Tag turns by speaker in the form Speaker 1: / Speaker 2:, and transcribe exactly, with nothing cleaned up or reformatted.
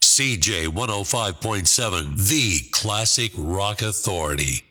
Speaker 1: C J one oh five point seven, the Classic Rock Authority.